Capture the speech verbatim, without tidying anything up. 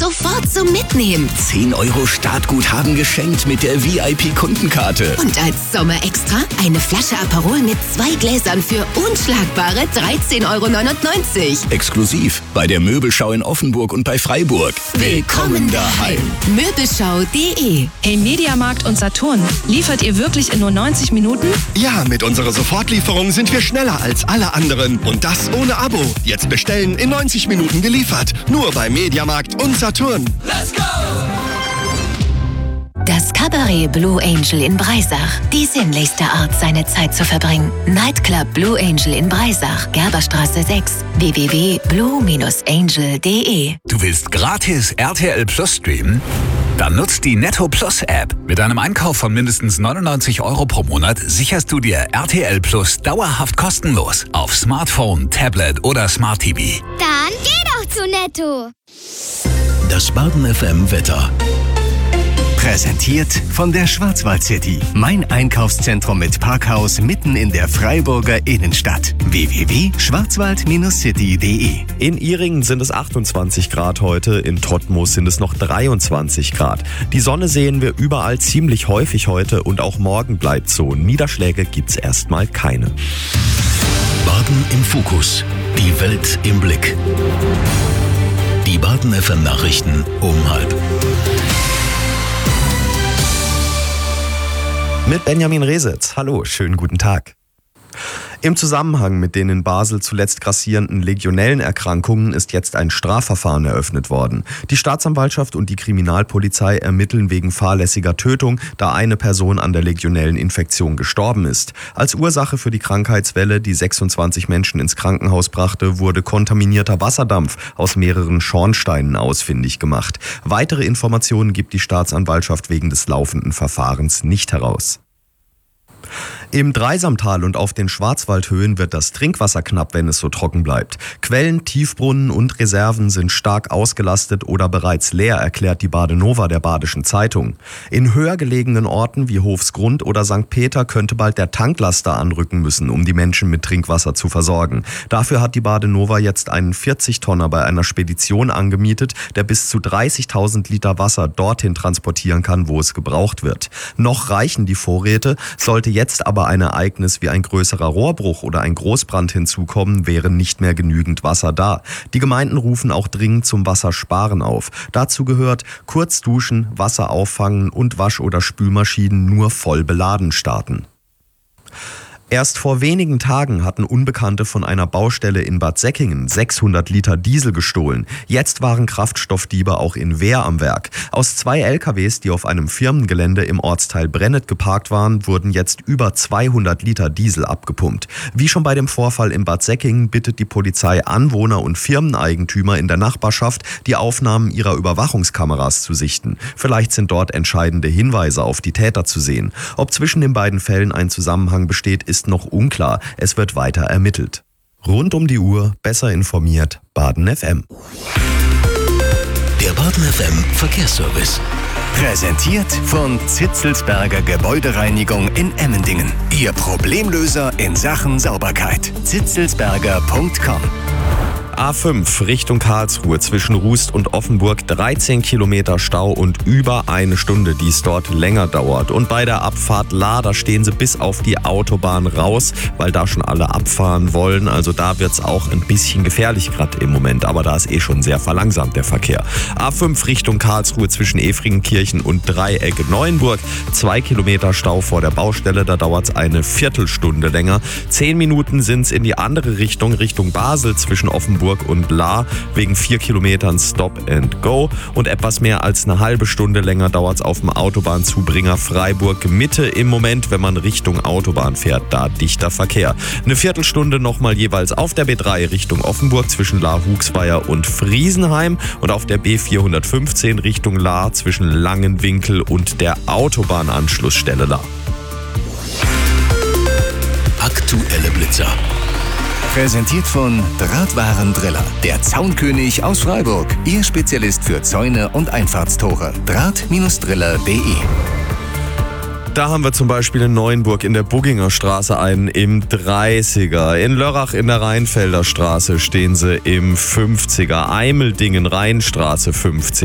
sofort zum Mitnehmen. zehn Euro Startguthaben geschenkt mit der V I P-Kundenkarte. Und als Sommerextra eine Flasche Aperol mit zwei Gläsern für unschlagbare dreizehn Euro neunundneunzig. Exklusiv bei der Möbelschau in Offenburg und bei Freiburg. Willkommen daheim. Möbelschau punkt de. Im Mediamarkt und Saturn. Liefert ihr wirklich in nur neunzig Minuten? Ja, mit unserer Sofortlieferung sind wir schneller als alle anderen. Und das ohne Abo. Jetzt bestellen, in neunzig Minuten geliefert. Nur bei Mediamarkt und Saturn. Let's go! Das Cabaret Blue Angel in Breisach. Die sinnlichste Art, seine Zeit zu verbringen. Nightclub Blue Angel in Breisach. Gerberstraße sechs. w w w punkt blue angel punkt de. Du willst gratis R T L Plus streamen? Dann nutzt die Netto Plus App. Mit einem Einkauf von mindestens neunundneunzig Euro pro Monat sicherst du dir R T L Plus dauerhaft kostenlos auf Smartphone, Tablet oder Smart T V. Dann geh doch zu Netto. Das Baden F M Wetter. Präsentiert von der Schwarzwald City. Mein Einkaufszentrum mit Parkhaus mitten in der Freiburger Innenstadt. w w w punkt schwarzwald city punkt de. In Ihringen sind es achtundzwanzig Grad heute, in Todtmoos sind es noch dreiundzwanzig Grad. Die Sonne sehen wir überall ziemlich häufig heute und auch morgen bleibt so. Niederschläge gibt's erstmal keine. Baden im Fokus. Die Welt im Blick. Die Baden F M Nachrichten um halb. Mit Benjamin Resitz. Hallo, schönen guten Tag. Im Zusammenhang mit den in Basel zuletzt grassierenden Legionellenerkrankungen ist jetzt ein Strafverfahren eröffnet worden. Die Staatsanwaltschaft und die Kriminalpolizei ermitteln wegen fahrlässiger Tötung, da eine Person an der Legionelleninfektion gestorben ist. Als Ursache für die Krankheitswelle, die sechsundzwanzig Menschen ins Krankenhaus brachte, wurde kontaminierter Wasserdampf aus mehreren Schornsteinen ausfindig gemacht. Weitere Informationen gibt die Staatsanwaltschaft wegen des laufenden Verfahrens nicht heraus. Im Dreisamtal und auf den Schwarzwaldhöhen wird das Trinkwasser knapp, wenn es so trocken bleibt. Quellen, Tiefbrunnen und Reserven sind stark ausgelastet oder bereits leer, erklärt die Badenova der Badischen Zeitung. In höher gelegenen Orten wie Hofsgrund oder Sankt Peter könnte bald der Tanklaster anrücken müssen, um die Menschen mit Trinkwasser zu versorgen. Dafür hat die Badenova jetzt einen vierzig Tonner bei einer Spedition angemietet, der bis zu dreißigtausend Liter Wasser dorthin transportieren kann, wo es gebraucht wird. Noch reichen die Vorräte, sollte jetzt aber ein Ereignis wie ein größerer Rohrbruch oder ein Großbrand hinzukommen, wäre nicht mehr genügend Wasser da. Die Gemeinden rufen auch dringend zum Wassersparen auf. Dazu gehört kurz duschen, Wasser auffangen und Wasch- oder Spülmaschinen nur voll beladen starten. Erst vor wenigen Tagen hatten Unbekannte von einer Baustelle in Bad Säckingen sechshundert Liter Diesel gestohlen. Jetzt waren Kraftstoffdiebe auch in Wehr am Werk. Aus zwei L K Ws, die auf einem Firmengelände im Ortsteil Brennet geparkt waren, wurden jetzt über zweihundert Liter Diesel abgepumpt. Wie schon bei dem Vorfall in Bad Säckingen bittet die Polizei Anwohner und Firmeneigentümer in der Nachbarschaft, die Aufnahmen ihrer Überwachungskameras zu sichten. Vielleicht sind dort entscheidende Hinweise auf die Täter zu sehen. Ob zwischen den beiden Fällen ein Zusammenhang besteht, ist ist noch unklar. Es wird weiter ermittelt. Rund um die Uhr, besser informiert, Baden F M. Der Baden F M Verkehrsservice. Präsentiert von Zitzelsberger Gebäudereinigung in Emmendingen. Ihr Problemlöser in Sachen Sauberkeit. zitzelsberger punkt com. A fünf Richtung Karlsruhe zwischen Rust und Offenburg dreizehn Kilometer Stau und über eine Stunde, die es dort länger dauert. Und bei der Abfahrt La, da stehen sie bis auf die Autobahn raus, weil da schon alle abfahren wollen. Also da wird's auch ein bisschen gefährlich gerade im Moment, aber da ist eh schon sehr verlangsamt der Verkehr. A fünf Richtung Karlsruhe zwischen Efringenkirchen und Dreieck Neuenburg. Zwei Kilometer Stau vor der Baustelle, da dauert's eine Viertelstunde länger. Zehn Minuten sind's in die andere Richtung, Richtung Basel zwischen Offenburg und La, wegen vier Kilometern Stop and Go. Und etwas mehr als eine halbe Stunde länger dauert es auf dem Autobahnzubringer Freiburg Mitte im Moment, wenn man Richtung Autobahn fährt, da dichter Verkehr. Eine Viertelstunde nochmal jeweils auf der B drei Richtung Offenburg zwischen La, Huxweier und Friesenheim und auf der B vierhundertfünfzehn Richtung La zwischen Langenwinkel und der Autobahnanschlussstelle La. Aktuelle Blitzer. Präsentiert von Drahtwarendriller, der Zaunkönig aus Freiburg. Ihr Spezialist für Zäune und Einfahrtstore. Draht-Driller punkt de. Da haben wir zum Beispiel in Neuenburg in der Bugginger Straße einen im dreißiger. In Lörrach in der Rheinfelder Straße stehen sie im fünfziger. Eimeldingen, Rheinstraße fünfzig.